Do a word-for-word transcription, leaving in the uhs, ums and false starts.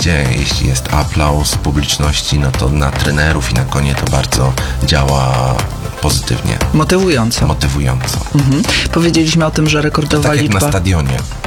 oczywiście, jeśli jest aplauz publiczności, no to na trenerów i na konie to bardzo działa pozytywnie, Motywująco. motywująco. Mhm. Powiedzieliśmy o tym, że rekordowa Tak jak liczba... na stadionie.